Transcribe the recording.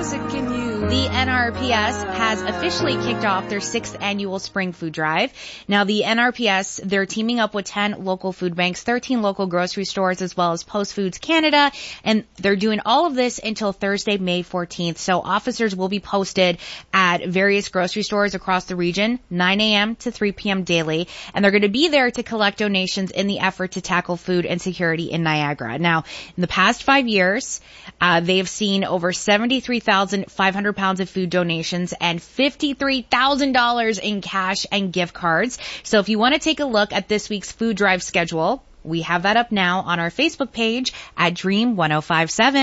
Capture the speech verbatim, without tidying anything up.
music can use. The N R P S has officially kicked off their sixth annual spring food drive. Now, the N R P S, they're teaming up with ten local food banks, thirteen local grocery stores, as well as Post Foods Canada, and they're doing all of this until Thursday, May fourteenth. So officers will be posted at various grocery stores across the region, nine a.m. to three p.m. daily, and they're going to be there to collect donations in the effort to tackle food insecurity in Niagara. Now, in the past five years, uh, they've seen over seventy-three thousand five hundred pounds of food donations and fifty-three thousand dollars in cash and gift cards. So if you want to take a look at this week's food drive schedule, we have that up now on our Facebook page at Dream ten fifty-seven.